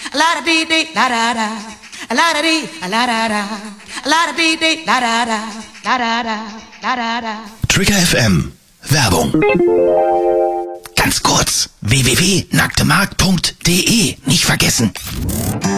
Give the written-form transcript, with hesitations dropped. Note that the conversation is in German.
La da dee dee la da da. La da dee la da da. La da dee dee la da da. La da da. La da da. Trigger FM. Werbung. Ganz kurz. www.nacktemarkt.de. Nicht vergessen.